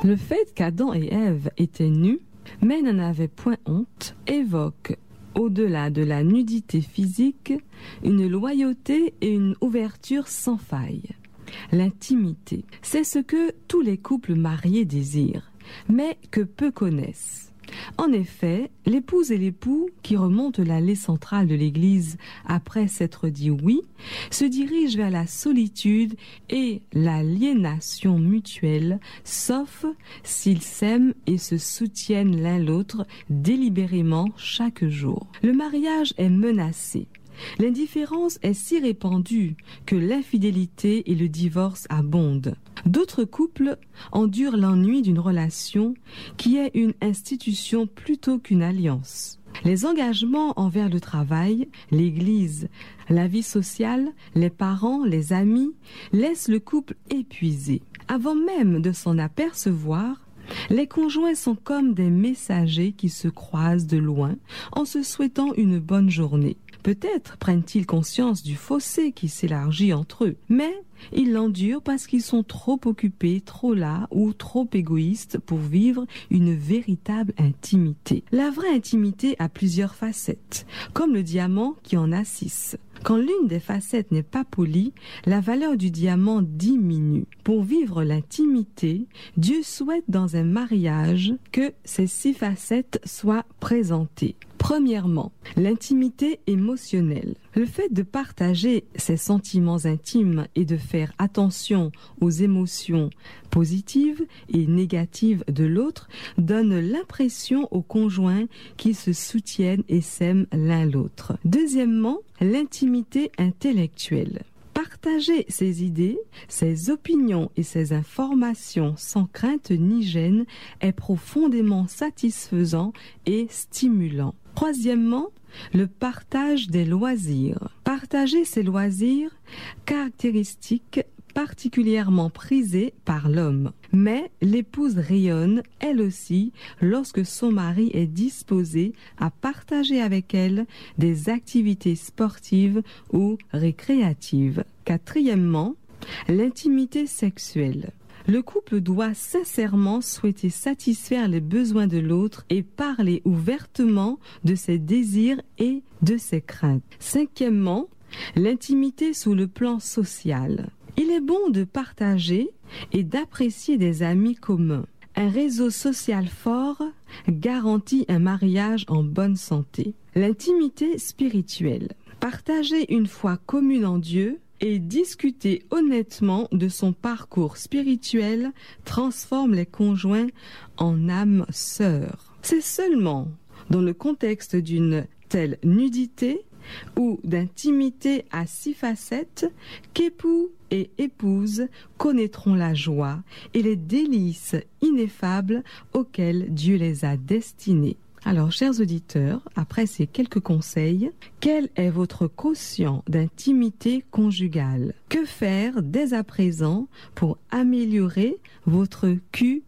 Le fait qu'Adam et Ève étaient nus, mais n'en avaient point honte, évoque, au-delà de la nudité physique, une loyauté et une ouverture sans faille. L'intimité, c'est ce que tous les couples mariés désirent, mais que peu connaissent. En effet, l'épouse et l'époux, qui remontent l'allée centrale de l'Église après s'être dit oui, se dirigent vers la solitude et l'aliénation mutuelle, sauf s'ils s'aiment et se soutiennent l'un l'autre délibérément chaque jour. Le mariage est menacé. L'indifférence est si répandue que l'infidélité et le divorce abondent. D'autres couples endurent l'ennui d'une relation qui est une institution plutôt qu'une alliance. Les engagements envers le travail, l'Église, la vie sociale, les parents, les amis laissent le couple épuisé. Avant même de s'en apercevoir, les conjoints sont comme des messagers qui se croisent de loin en se souhaitant une bonne journée. Peut-être prennent-ils conscience du fossé qui s'élargit entre eux, mais ils l'endurent parce qu'ils sont trop occupés, trop las ou trop égoïstes pour vivre une véritable intimité. La vraie intimité a plusieurs facettes, comme le diamant qui en a 6. Quand l'une des facettes n'est pas polie, la valeur du diamant diminue. Pour vivre l'intimité, Dieu souhaite dans un mariage que ces 6 facettes soient présentées. Premièrement, l'intimité émotionnelle. Le fait de partager ses sentiments intimes et de faire attention aux émotions positives et négatives de l'autre donne l'impression aux conjoints qu'ils se soutiennent et s'aiment l'un l'autre. Deuxièmement, l'intimité intellectuelle. Partager ses idées, ses opinions et ses informations sans crainte ni gêne est profondément satisfaisant et stimulant. Troisièmement, le partage des loisirs. Partager ses loisirs, caractéristique particulièrement prisée par l'homme. Mais l'épouse rayonne, elle aussi, lorsque son mari est disposé à partager avec elle des activités sportives ou récréatives. Quatrièmement, l'intimité sexuelle. Le couple doit sincèrement souhaiter satisfaire les besoins de l'autre et parler ouvertement de ses désirs et de ses craintes. Cinquièmement, l'intimité sous le plan social. Il est bon de partager et d'apprécier des amis communs. Un réseau social fort garantit un mariage en bonne santé. L'intimité spirituelle. Partager une foi commune en Dieu et discuter honnêtement de son parcours spirituel transforme les conjoints en âmes sœurs. C'est seulement dans le contexte d'une telle nudité ou d'intimité à 6 facettes qu'époux et épouse connaîtront la joie et les délices ineffables auxquels Dieu les a destinés. Alors, chers auditeurs, après ces quelques conseils, quel est votre quotient d'intimité conjugale? Que faire dès à présent pour améliorer votre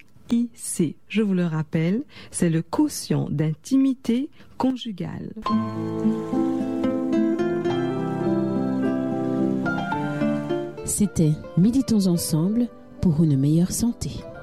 QIC? Je vous le rappelle, c'est le quotient d'intimité conjugale. C'était Méditons ensemble pour une meilleure santé.